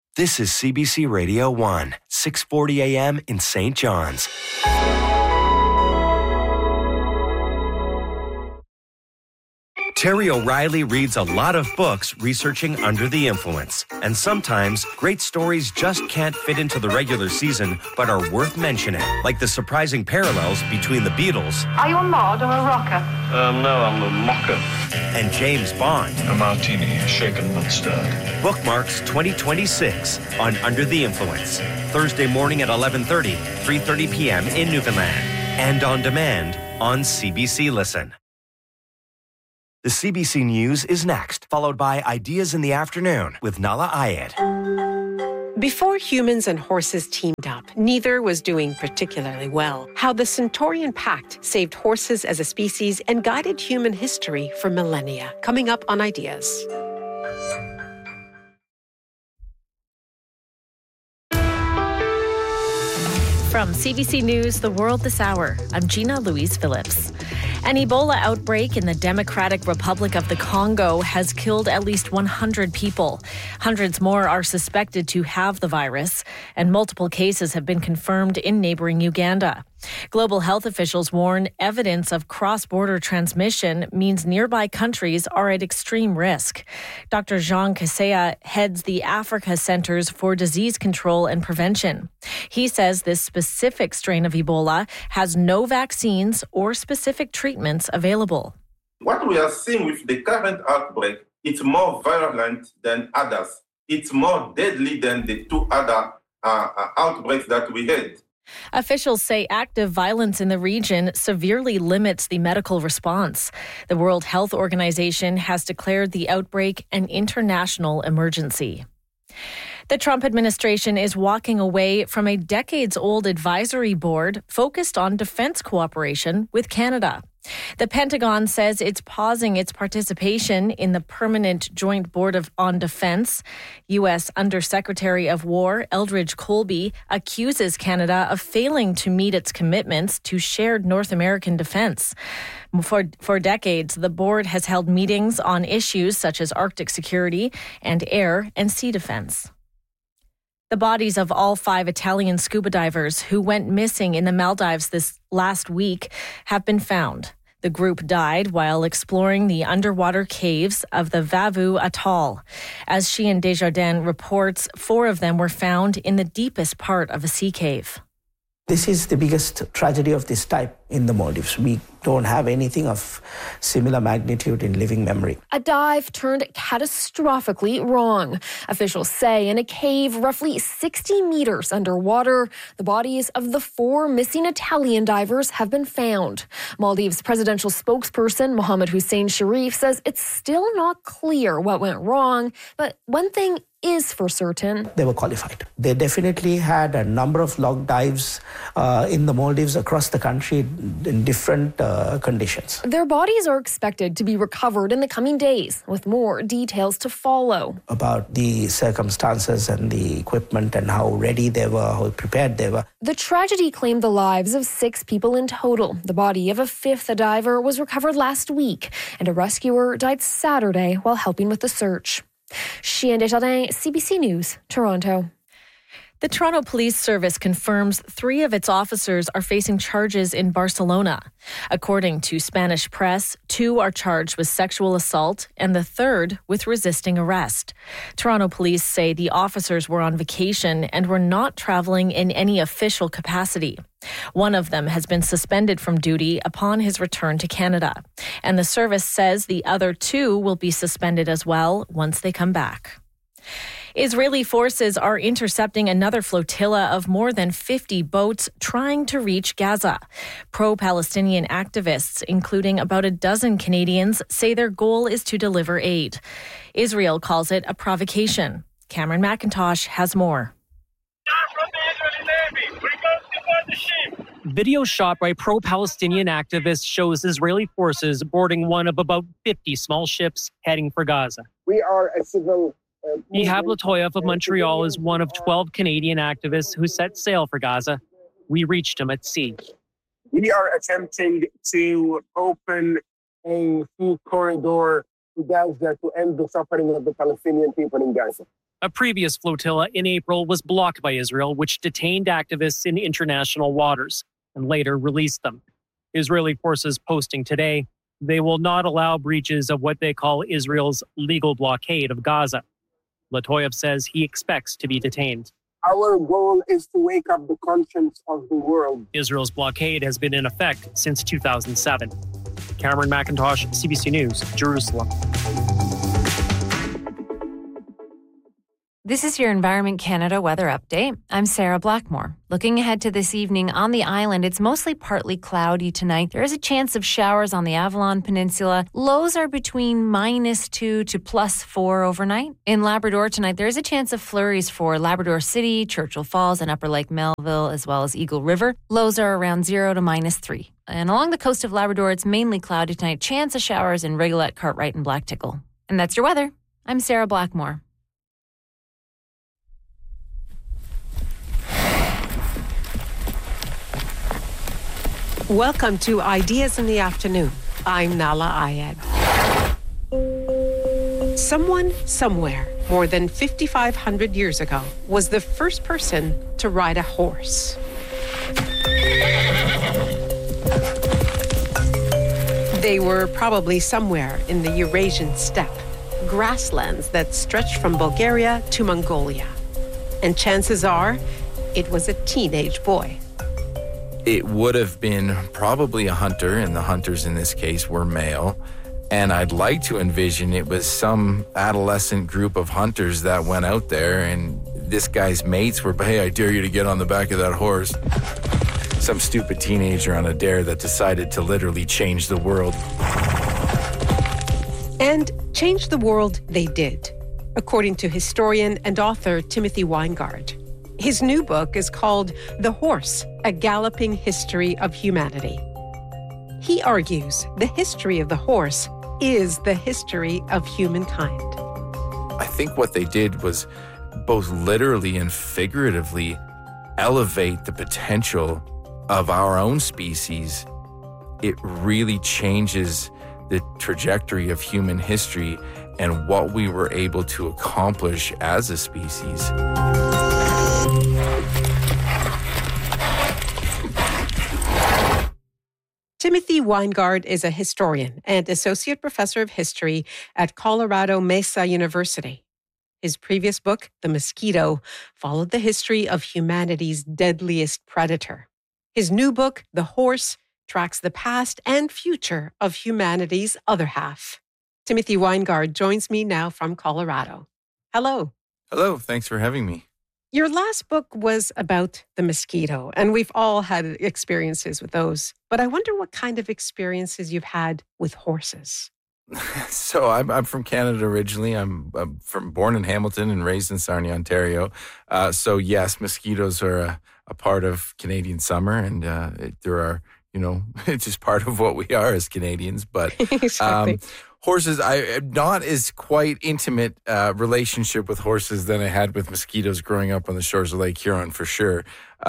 This is CBC Radio 1, 640 AM in St. John's. Terry O'Reilly reads a lot of books researching Under the Influence. And sometimes, great stories just can't fit into the regular season, but are worth mentioning. Like the surprising parallels between the Beatles. Are you a mod or a rocker? No, I'm a mocker. And James Bond. A martini, shaken but stirred. Bookmarks 2026 on Under the Influence. Thursday morning at 11:30, 3:30 p.m. in Newfoundland. And on demand on CBC Listen. The CBC News is next, followed by Ideas in the Afternoon with Nala Ayed. Before humans and horses teamed up, neither was doing particularly well. How the Centaurian Pact saved horses as a species and guided human history for millennia. Coming up on Ideas. From CBC News, The World This Hour, I'm Gina Louise Phillips. An Ebola outbreak in the Democratic Republic of the Congo has killed at least 100 people. Hundreds more are suspected to have the virus, and multiple cases have been confirmed in neighboring Uganda. Global health officials warn evidence of cross-border transmission means nearby countries are at extreme risk. Dr. Jean Kaseya heads the Africa Centers for Disease Control and Prevention. He says this specific strain of Ebola has no vaccines or specific treatments available. What we are seeing with the current outbreak, it's more virulent than others. It's more deadly than the two other outbreaks that we had. Officials say active violence in the region severely limits the medical response. The World Health Organization has declared the outbreak an international emergency. The Trump administration is walking away from a decades-old advisory board focused on defense cooperation with Canada. The Pentagon says it's pausing its participation in the Permanent Joint Board on Defense. U.S. Undersecretary of War Eldridge Colby accuses Canada of failing to meet its commitments to shared North American defense. For decades, the board has held meetings on issues such as Arctic security and air and sea defense. The bodies of all 5 Italian scuba divers who went missing in the Maldives this last week have been found. The group died while exploring the underwater caves of the Vavu Atoll. As Chien Desjardins reports, 4 of them were found in the deepest part of a sea cave. This is the biggest tragedy of this type in the Maldives. We don't have anything of similar magnitude in living memory. A dive turned catastrophically wrong. Officials say in a cave roughly 60 meters underwater, the bodies of the 4 missing Italian divers have been found. Maldives presidential spokesperson Mohammed Hussein Sharif says it's still not clear what went wrong, but one thing is for certain. They were qualified. They definitely had a number of log dives in the Maldives across the country in different conditions. Their bodies are expected to be recovered in the coming days, with more details to follow. About the circumstances and the equipment and how ready they were, how prepared they were. The tragedy claimed the lives of 6 people in total. The body of a 5th diver was recovered last week, and a rescuer died Saturday while helping with the search. Chien Desjardins, CBC News, Toronto. The Toronto Police Service confirms 3 of its officers are facing charges in Barcelona. According to Spanish press, 2 are charged with sexual assault and the 3rd with resisting arrest. Toronto police say the officers were on vacation and were not traveling in any official capacity. One of them has been suspended from duty upon his return to Canada. And the service says the other 2 will be suspended as well once they come back. Israeli forces are intercepting another flotilla of more than 50 boats trying to reach Gaza. Pro-Palestinian activists, including about a dozen Canadians, say their goal is to deliver aid. Israel calls it a provocation. Cameron McIntosh has more. Video shot by pro-Palestinian activists shows Israeli forces boarding one of about 50 small ships heading for Gaza. We are a civil Ihab Latoyev of Montreal is one of 12 Canadian activists who set sail for Gaza. We reached him at sea. We are attempting to open a food corridor to Gaza to end the suffering of the Palestinian people in Gaza. A previous flotilla in April was blocked by Israel, which detained activists in international waters and later released them. Israeli forces posting today they will not allow breaches of what they call Israel's legal blockade of Gaza. Latoyev says he expects to be detained. Our goal is to wake up the conscience of the world. Israel's blockade has been in effect since 2007. Cameron McIntosh, CBC News, Jerusalem. This is your Environment Canada weather update. I'm Sarah Blackmore. Looking ahead to this evening on the island, it's mostly partly cloudy tonight. There is a chance of showers on the Avalon Peninsula. Lows are between -2 to +4 overnight. In Labrador tonight, there is a chance of flurries for Labrador City, Churchill Falls, and Upper Lake Melville, as well as Eagle River. Lows are around 0 to -3. And along the coast of Labrador, it's mainly cloudy tonight. Chance of showers in Rigolette, Cartwright, and Blacktickle. And that's your weather. I'm Sarah Blackmore. Welcome to Ideas in the Afternoon. I'm Nala Ayed. Someone, somewhere, more than 5,500 years ago, was the first person to ride a horse. They were probably somewhere in the Eurasian steppe, grasslands that stretched from Bulgaria to Mongolia. And chances are, it was a teenage boy. It would have been probably a hunter, and the hunters in this case were male. And I'd like to envision it was some adolescent group of hunters that went out there, and this guy's mates were, hey, I dare you to get on the back of that horse. Some stupid teenager on a dare that decided to literally change the world. And change the world they did, according to historian and author Timothy Weingard. His new book is called The Horse, A Galloping History of Humanity. He argues the history of the horse is the history of humankind. I think what they did was both literally and figuratively elevate the potential of our own species. It really changes the trajectory of human history and what we were able to accomplish as a species. Timothy Weingard is a historian and associate professor of history at Colorado Mesa University. His previous book, The Mosquito, followed the history of humanity's deadliest predator. His new book, The Horse, tracks the past and future of humanity's other half. Timothy Weingard joins me now from Colorado. Hello. Hello, thanks for having me. Your last book was about the mosquito, and we've all had experiences with those. But I wonder what kind of experiences you've had with horses. So I'm from Canada originally. I'm born in Hamilton and raised in Sarnia, Ontario. So yes, mosquitoes are a part of Canadian summer, and there are, it's just part of what we are as Canadians. But exactly. Horses, I not as quite intimate relationship with horses than I had with mosquitoes growing up on the shores of Lake Huron, for sure.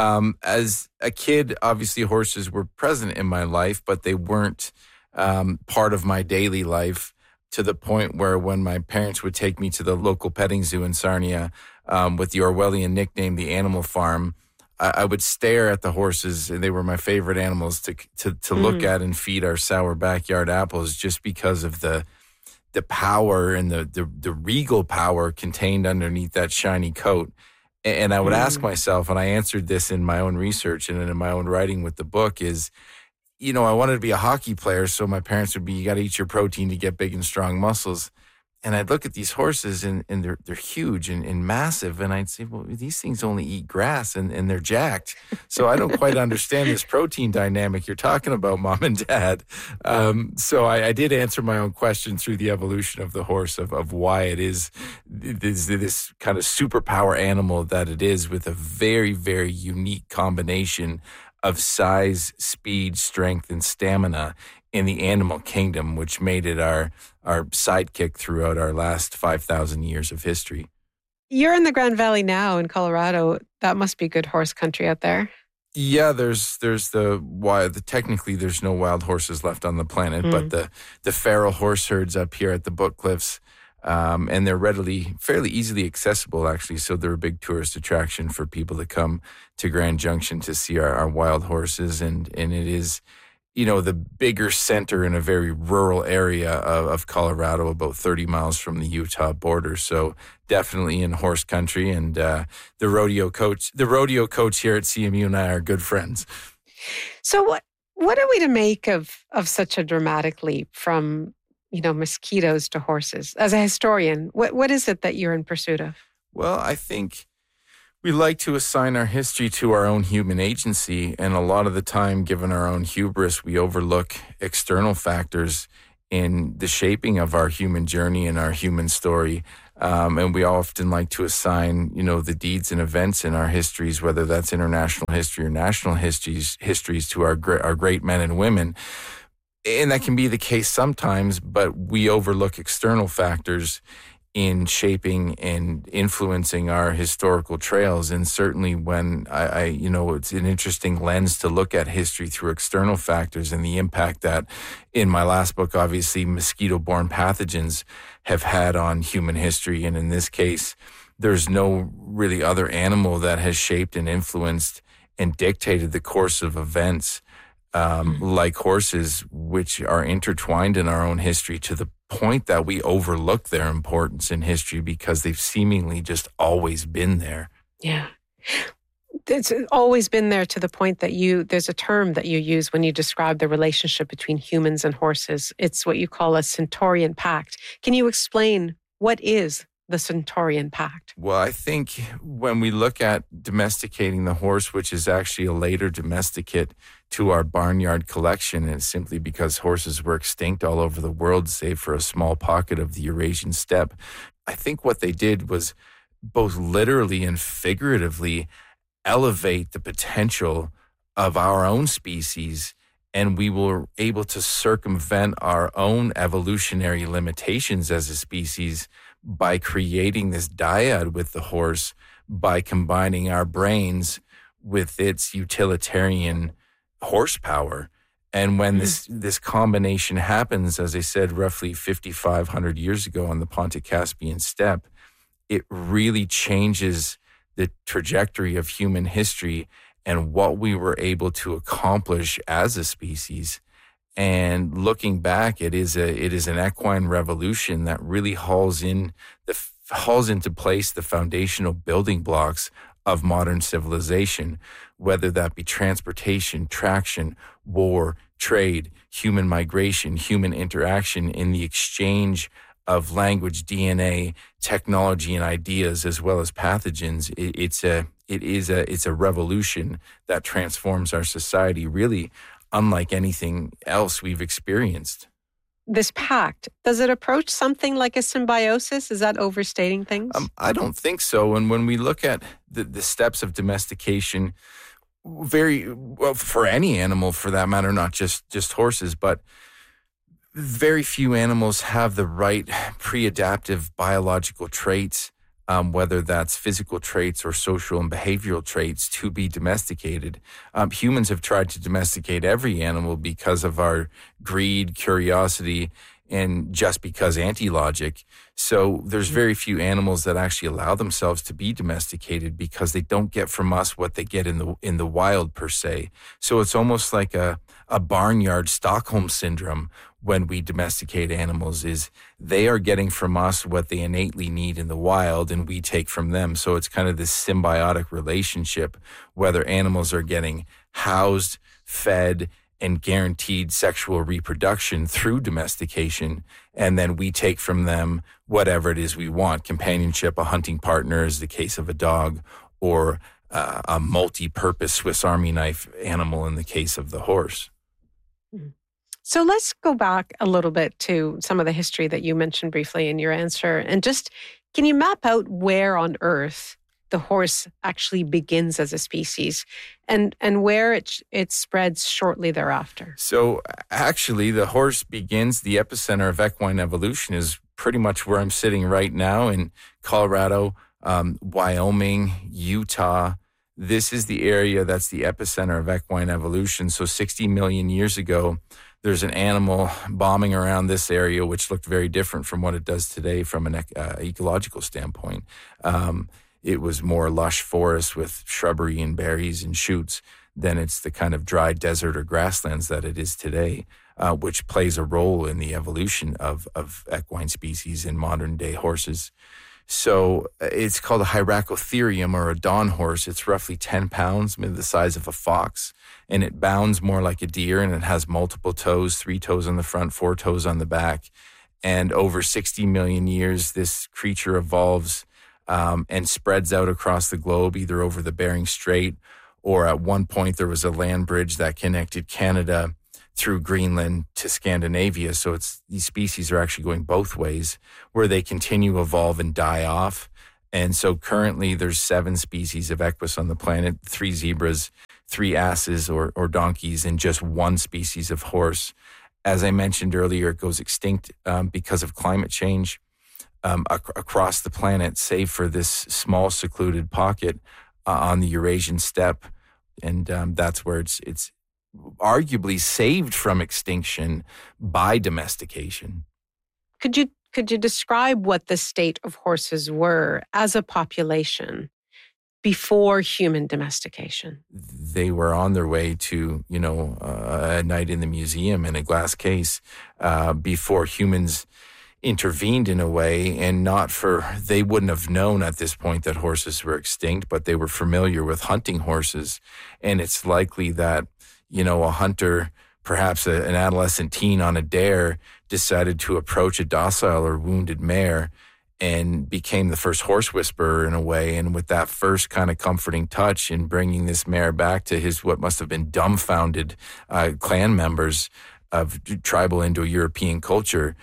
As a kid, obviously horses were present in my life, but they weren't part of my daily life, to the point where when my parents would take me to the local petting zoo in Sarnia with the Orwellian nickname, the Animal Farm, I would stare at the horses, and they were my favorite animals to look at and feed our sour backyard apples, just because of the power and the regal power contained underneath that shiny coat. And I would ask myself, and I answered this in my own research and in my own writing with the book, is, I wanted to be a hockey player, so my parents would be, you got to eat your protein to get big and strong muscles. And I'd look at these horses, and they're huge and massive, and I'd say, well, these things only eat grass, and they're jacked. So I don't quite understand this protein dynamic you're talking about, Mom and Dad. So I did answer my own question through the evolution of the horse, of why it is this kind of superpower animal that it is, with a very, very unique combination of size, speed, strength, and stamina in the animal kingdom, which made it our sidekick throughout our last 5,000 years of history. You're in the Grand Valley now in Colorado. That must be good horse country out there. Yeah, there's technically there's no wild horses left on the planet, but the feral horse herds up here at the Book Cliffs, and they're fairly easily accessible actually. So they're a big tourist attraction for people to come to Grand Junction to see our wild horses, and it is, the bigger center in a very rural area of Colorado, about 30 miles from the Utah border. So definitely in horse country. And the rodeo coach here at CMU and I are good friends. So what are we to make of such a dramatic leap from, mosquitoes to horses? As a historian, what is it that you're in pursuit of? Well, I think we like to assign our history to our own human agency, and a lot of the time, given our own hubris, we overlook external factors in the shaping of our human journey and our human story. And we often like to assign, the deeds and events in our histories, whether that's international history or national histories to our great men and women. And that can be the case sometimes, but we overlook external factors in shaping and influencing our historical trails. And certainly when it's an interesting lens to look at history through external factors and the impact that, in my last book, obviously, mosquito-borne pathogens have had on human history. And in this case, there's no really other animal that has shaped and influenced and dictated the course of events like horses, which are intertwined in our own history to the point that we overlook their importance in history because they've seemingly just always been there. Yeah. It's always been there to the point that there's a term that you use when you describe the relationship between humans and horses. It's what you call a Centaurian pact. Can you explain what is the Centaurian pact? Well, I think when we look at domesticating the horse, which is actually a later domesticate to our barnyard collection, and it's simply because horses were extinct all over the world, save for a small pocket of the Eurasian steppe. I think what they did was both literally and figuratively elevate the potential of our own species, and we were able to circumvent our own evolutionary limitations as a species by creating this dyad with the horse, by combining our brains with its utilitarian horsepower. And when this combination happens, as I said, roughly 5,500 years ago on the Pontic-Caspian steppe, it really changes the trajectory of human history and what we were able to accomplish as a species. And looking back, it is an equine revolution that really hauls into place the foundational building blocks of modern civilization, whether that be transportation, traction, war, trade, human migration, human interaction in the exchange of language, DNA, technology, and ideas, as well as pathogens. It's a revolution that transforms our society, really unlike anything else we've experienced. This pact, does it approach something like a symbiosis? Is that overstating things? I don't think so. And when we look at the steps of domestication, for any animal for that matter, not just horses, but very few animals have the right pre-adaptive biological traits, whether that's physical traits or social and behavioral traits, to be domesticated. Humans have tried to domesticate every animal because of our greed, curiosity, and just because anti-logic. So there's very few animals that actually allow themselves to be domesticated because they don't get from us what they get in the wild per se. So it's almost like a barnyard Stockholm syndrome when we domesticate animals, is they are getting from us what they innately need in the wild and we take from them. So it's kind of this symbiotic relationship, whether animals are getting housed, fed, and guaranteed sexual reproduction through domestication, and then we take from them whatever it is we want, companionship, a hunting partner is the case of a dog, or a multi-purpose Swiss Army knife animal in the case of the horse. So let's go back a little bit to some of the history that you mentioned briefly in your answer, and just, can you map out where on Earth the horse actually begins as a species and where it spreads shortly thereafter? So actually, the horse begins, the epicenter of equine evolution is pretty much where I'm sitting right now in Colorado, Wyoming, Utah. this is the area that's the epicenter of equine evolution. So 60 million years ago, there's an animal bombing around this area, which looked very different from what it does today from an ecological standpoint. It was more lush forest with shrubbery and berries and shoots than it's the kind of dry desert or grasslands that it is today, which plays a role in the evolution of equine species in modern day horses. So it's called a Hyracotherium, or a dawn horse. It's roughly 10 pounds, maybe the size of a fox, and it bounds more like a deer, and it has multiple toes, 3 toes on the front, 4 toes on the back. And over 60 million years, this creature evolves and spreads out across the globe, either over the Bering Strait, or at one point there was a land bridge that connected Canada through Greenland to Scandinavia. So these species are actually going both ways, where they continue to evolve and die off. And so currently there's 7 species of equus on the planet, 3 zebras, 3 asses or donkeys, and just 1 species of horse. As I mentioned earlier, it goes extinct because of climate change across the planet, save for this small secluded pocket on the Eurasian steppe. And that's where it's arguably saved from extinction by domestication. Could you describe what the state of horses were as a population before human domestication? They were on their way to, a night in the museum in a glass case before humans intervened in a way, and they wouldn't have known at this point that horses were extinct, but they were familiar with hunting horses. And it's likely that a hunter, perhaps an adolescent teen on a dare, decided to approach a docile or wounded mare and became the first horse whisperer in a way. And with that first kind of comforting touch in bringing this mare back to what must have been dumbfounded clan members of tribal Indo-European culture,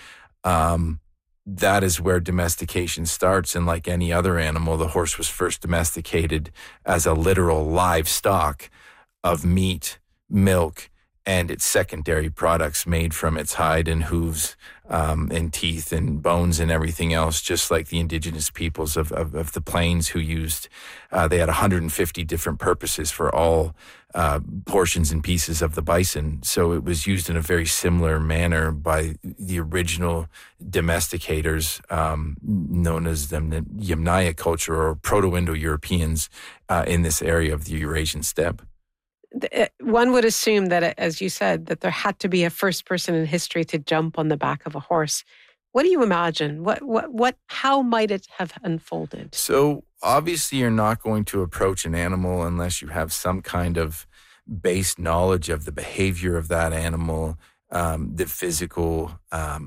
that is where domestication starts. And like any other animal, the horse was first domesticated as a literal livestock of meat, milk, and its secondary products made from its hide and hooves and teeth and bones and everything else, just like the indigenous peoples of the plains who used, they had 150 different purposes for all portions and pieces of the bison. So it was used in a very similar manner by the original domesticators, known as the Yamnaya culture or Proto-Indo-Europeans in this area of the Eurasian steppe. One would assume that, as you said, that there had to be a first person in history to jump on the back of a horse. What do you imagine? How might it have unfolded? So obviously you're not going to approach an animal unless you have some kind of base knowledge of the behavior of that animal, the physical,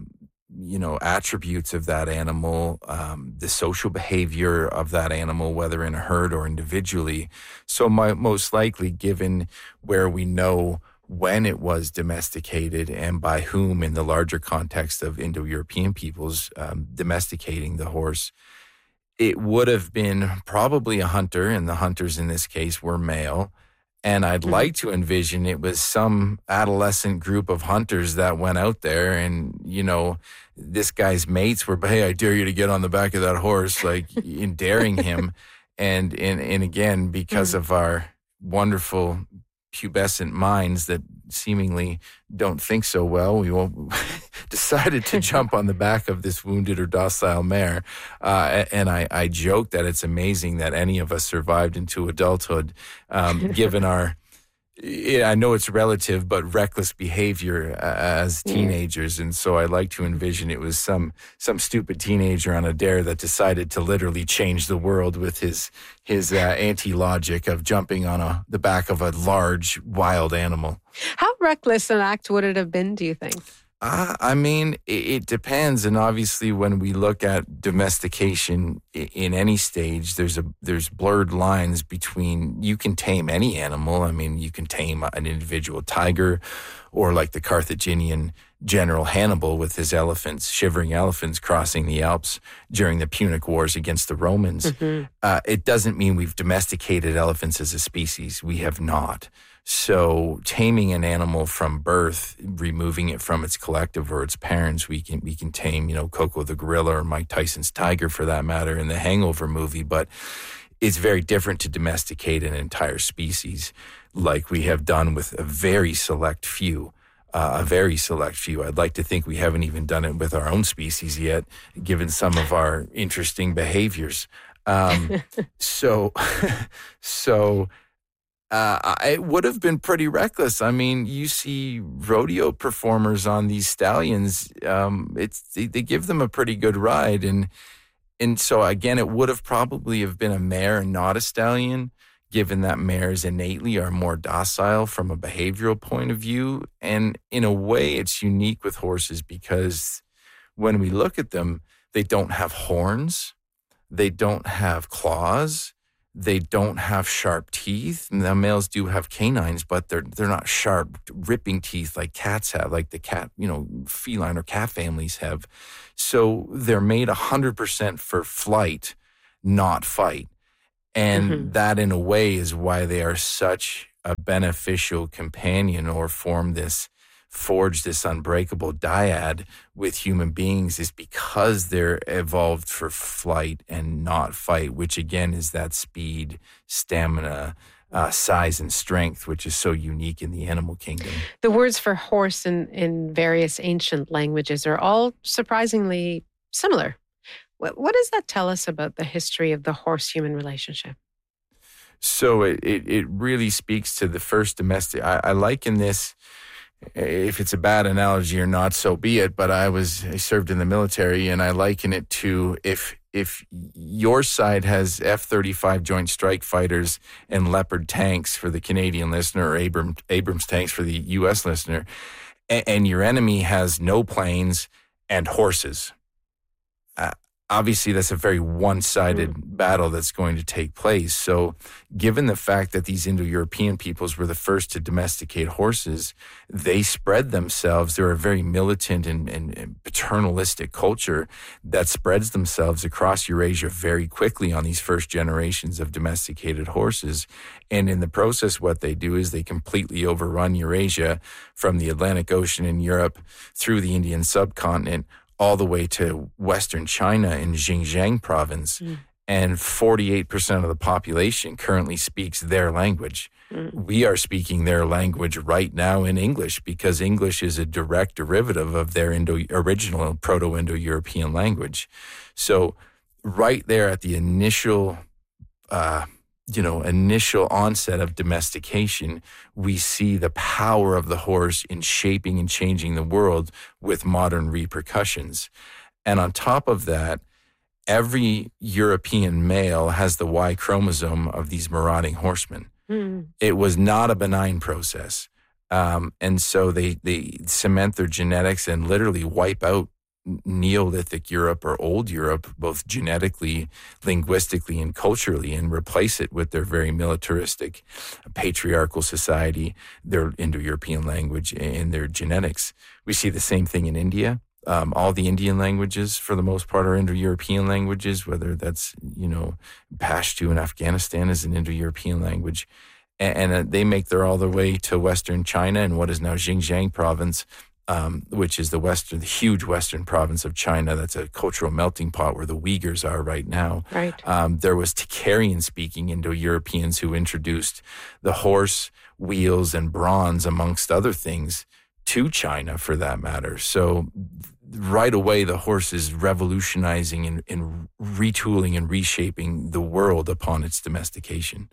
attributes of that animal, the social behavior of that animal, whether in a herd or individually. So most likely, given where we know when it was domesticated and by whom in the larger context of Indo-European peoples domesticating the horse, it would have been probably a hunter, and the hunters in this case were male. And I'd like to envision it was some adolescent group of hunters that went out there and, this guy's mates were, hey, I dare you to get on the back of that horse, like in daring him. And again, because of our wonderful pubescent minds that seemingly don't think so well, we decided to jump on the back of this wounded or docile mare. And I joke that it's amazing that any of us survived into adulthood, given our, I know it's relative, but reckless behavior as teenagers. And so I like to envision it was some stupid teenager on a dare that decided to literally change the world with his anti-logic of jumping on the back of a large wild animal. How reckless an act would it have been, do you think? It depends. And obviously when we look at domestication in any stage, there's blurred lines between, you can tame any animal. You can tame an individual tiger, or like the Carthaginian general Hannibal with his shivering elephants crossing the Alps during the Punic Wars against the Romans. It doesn't mean we've domesticated elephants as a species. We have not. So taming an animal from birth, removing it from its collective or its parents, we can tame, Coco the gorilla or Mike Tyson's tiger for that matter in the Hangover movie. But it's very different to domesticate an entire species like we have done with a very select few. I'd like to think we haven't even done it with our own species yet, given some of our interesting behaviors. It would have been pretty reckless. I mean, you see rodeo performers on these stallions. They give them a pretty good ride, and so again, it would have probably have been a mare and not a stallion, given that mares innately are more docile from a behavioral point of view. And in a way, it's unique with horses because when we look at them, they don't have horns, they don't have claws, they don't have sharp teeth. Now, males do have canines, but they're not sharp, ripping teeth like cats have, like the cat, feline or cat families have. So they're made 100% for flight, not fight. And that, in a way, is why they are such a beneficial companion or forge this unbreakable dyad with human beings, is because they're evolved for flight and not fight, which again is that speed, stamina, size, and strength, which is so unique in the animal kingdom. The words for horse in various ancient languages are all surprisingly similar. What does that tell us about the history of the horse-human relationship? So it really speaks to the first domestic. I liken this, if it's a bad analogy or not, so be it. But I served in the military, and I liken it to if your side has F-35 Joint Strike Fighters and Leopard tanks for the Canadian listener, or Abrams tanks for the U.S. listener, and your enemy has no planes and horses. Obviously, that's a very one-sided battle that's going to take place. So given the fact that these Indo-European peoples were the first to domesticate horses, they spread themselves. They're a very militant and paternalistic culture that spreads themselves across Eurasia very quickly on these first generations of domesticated horses. And in the process, what they do is they completely overrun Eurasia from the Atlantic Ocean in Europe through the Indian subcontinent, all the way to Western China in Xinjiang province. And 48% of the population currently speaks their language. We are speaking their language right now in English, because English is a direct derivative of their original Proto-Indo-European language. So right there at the initial onset of domestication, we see the power of the horse in shaping and changing the world with modern repercussions. And on top of that, every European male has the Y chromosome of these marauding horsemen. It was not a benign process. And so they cement their genetics and literally wipe out Neolithic Europe or Old Europe, both genetically, linguistically, and culturally, and replace it with their very militaristic, patriarchal society, their Indo-European language, and their genetics. We see the same thing in India. All the Indian languages, for the most part, are Indo-European languages, whether that's, Pashto in Afghanistan is an Indo-European language. And they make all their way to Western China and what is now Xinjiang province, which is the huge western province of China. That's a cultural melting pot where the Uyghurs are right now. Right. There was Tocharian-speaking Indo-Europeans who introduced the horse, wheels, and bronze, amongst other things, to China, for that matter. So right away, the horse is revolutionizing and retooling and reshaping the world upon its domestication.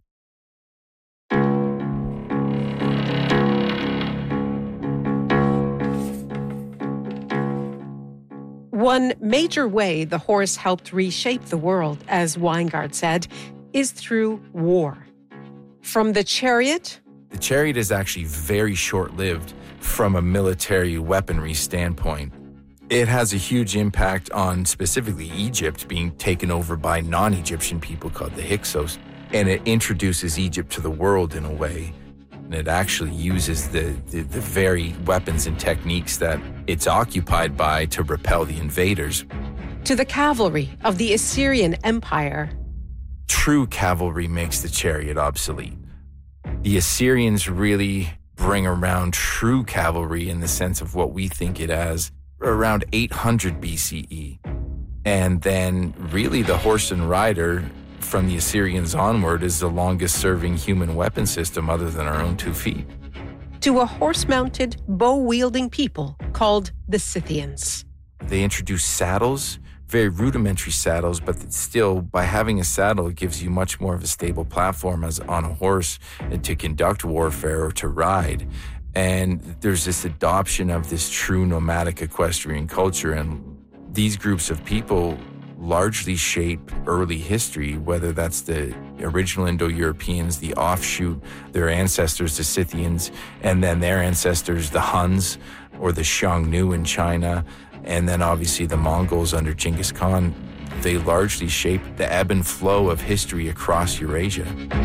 One major way the horse helped reshape the world, as Weingart said, is through war. From the chariot... The chariot is actually very short-lived from a military weaponry standpoint. It has a huge impact on specifically Egypt being taken over by non-Egyptian people called the Hyksos, and it introduces Egypt to the world in a way. And it actually uses the very weapons and techniques that it's occupied by to repel the invaders. To the cavalry of the Assyrian Empire. True cavalry makes the chariot obsolete. The Assyrians really bring around true cavalry in the sense of what we think it as around 800 BCE. And then really the horse and rider from the Assyrians onward is the longest-serving human weapon system other than our own 2 feet. To a horse-mounted, bow-wielding people called the Scythians. They introduced saddles, very rudimentary saddles, but still, by having a saddle, it gives you much more of a stable platform as on a horse to conduct warfare or to ride. And there's this adoption of this true nomadic equestrian culture, and these groups of people largely shape early history, whether that's the original Indo-Europeans, the offshoot, their ancestors, the Scythians, and then their ancestors, the Huns or the Xiongnu in China, and then obviously the Mongols under Genghis Khan. They largely shaped the ebb and flow of history across Eurasia.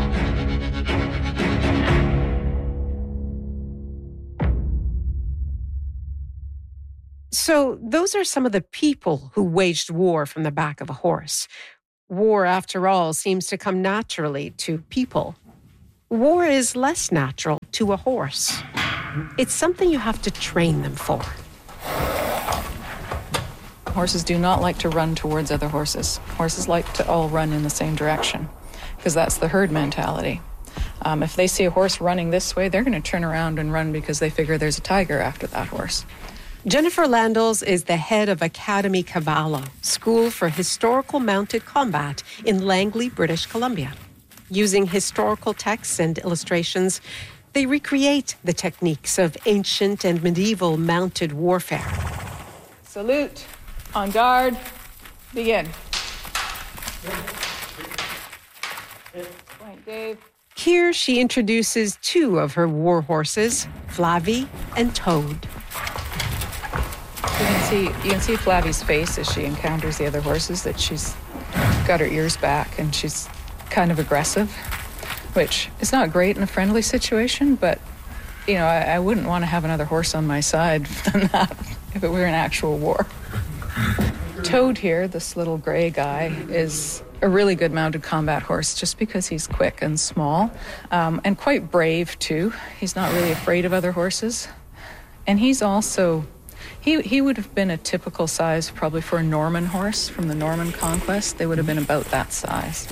So those are some of the people who waged war from the back of a horse. War, after all, seems to come naturally to people. War is less natural to a horse. It's something you have to train them for. Horses do not like to run towards other horses. Horses like to all run in the same direction because that's the herd mentality. If they see a horse running this way, they're going to turn around and run because they figure there's a tiger after that horse. Jennifer Landels is the head of Academy Cavallo, School for Historical Mounted Combat in Langley, British Columbia. Using historical texts and illustrations, they recreate the techniques of ancient and medieval mounted warfare. Salute, on guard, begin. Point, Dave. Here she introduces 2 of her war horses, Flavie and Toad. You can see Flavie's face as she encounters the other horses, that she's got her ears back and she's kind of aggressive, which is not great in a friendly situation, but, you know, I wouldn't want to have another horse on my side than that if it were an actual war. Toad here, this little gray guy, is a really good mounted combat horse just because he's quick and small, and quite brave too. He's not really afraid of other horses. And he's also... He would have been a typical size probably for a Norman horse from the Norman conquest. They would have been about that size.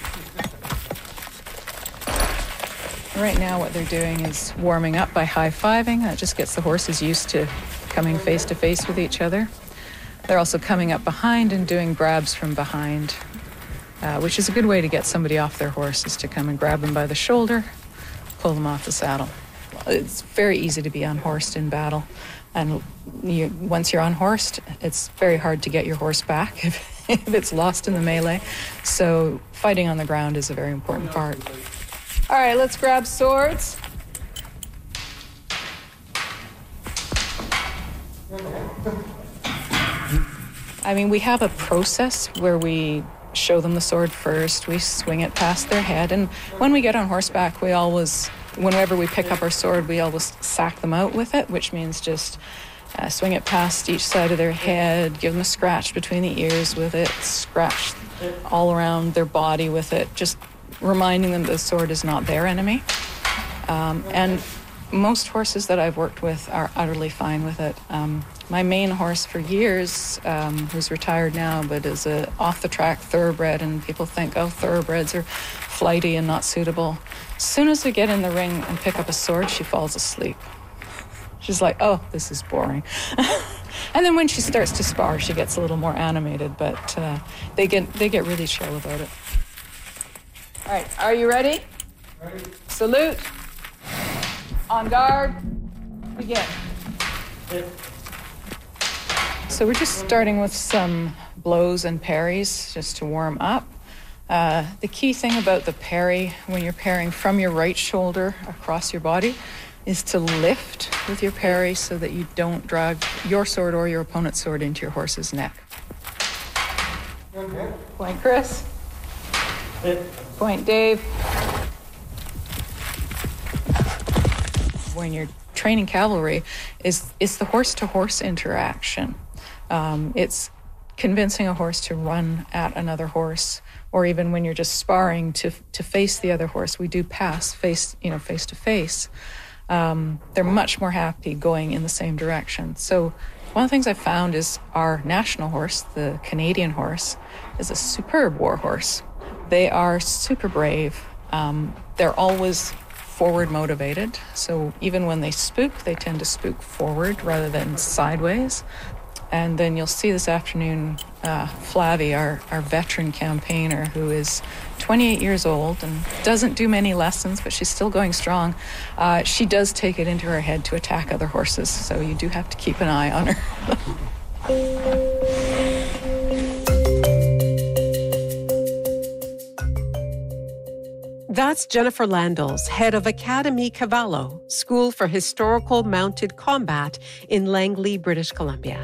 Right now what they're doing is warming up by high-fiving. That just gets the horses used to coming face-to-face with each other. They're also coming up behind and doing grabs from behind, which is a good way to get somebody off their horse, is to come and grab them by the shoulder, pull them off the saddle. It's very easy to be unhorsed in battle. And once you're unhorsed, it's very hard to get your horse back if it's lost in the melee. So fighting on the ground is a very important part. All right, let's grab swords. I mean, we have a process where we show them the sword first, we swing it past their head, and when we get on horseback, we always... Whenever we pick up our sword, we always sack them out with it, which means just swing it past each side of their head, give them a scratch between the ears with it, scratch all around their body with it, just reminding them the sword is not their enemy. And most horses that I've worked with are utterly fine with it. My main horse for years, who's retired now, but is a off-the-track thoroughbred, and people think, oh, thoroughbreds are flighty and not suitable. As soon as we get in the ring and pick up a sword, she falls asleep. She's like, oh, this is boring. And then when she starts to spar, she gets a little more animated, but they get really chill about it. All right, are you ready? Ready. Salute. On guard. Begin. So we're just starting with some blows and parries just to warm up. The key thing about the parry, when you're parrying from your right shoulder across your body, is to lift with your parry so that you don't drag your sword or your opponent's sword into your horse's neck. Point Chris. Point Dave. When you're training cavalry, it's the horse-to-horse interaction. It's convincing a horse to run at another horse, or even when you're just sparring to face the other horse, we do pass face to face. They're much more happy going in the same direction. So one of the things I found is our national horse, the Canadian horse, is a superb war horse. They are super brave. They're always forward motivated. So even when they spook, they tend to spook forward rather than sideways. And then you'll see this afternoon, Flavie, our veteran campaigner, who is 28 years old and doesn't do many lessons, but she's still going strong. She does take it into her head to attack other horses, so you do have to keep an eye on her. That's Jennifer Landels, head of Academy Cavallo, School for Historical Mounted Combat in Langley, British Columbia.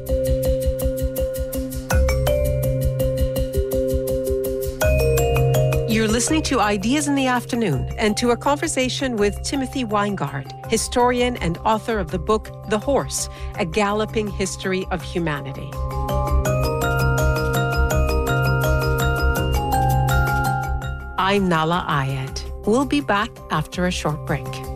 You're listening to Ideas in the Afternoon and to a conversation with Timothy Weingard, historian and author of the book The Horse, A Galloping History of Humanity. I'm Nahlah Ayed. We'll be back after a short break.